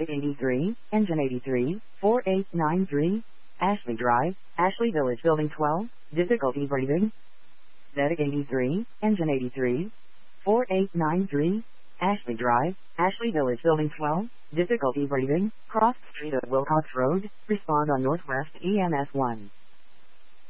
Medic 83, Engine 83, 4893, Ashley Drive, Ashley Village Building 12, difficulty breathing. Medic 83, Engine 83, 4893, Ashley Drive, Ashley Village Building 12, difficulty breathing, cross street at Wilcox Road, respond on Northwest EMS 1.